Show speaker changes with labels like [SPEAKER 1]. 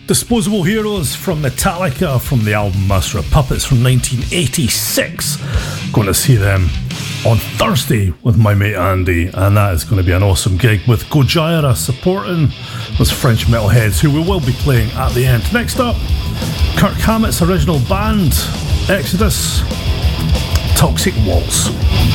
[SPEAKER 1] Disposable Heroes from Metallica from the album Master of Puppets from 1986. Going to see them on Thursday with my mate Andy, and that is going to be an awesome gig with Gojira supporting those French metalheads who we will be playing at the end. Next up, Kirk Hammett's original band, Exodus, Toxic Waltz.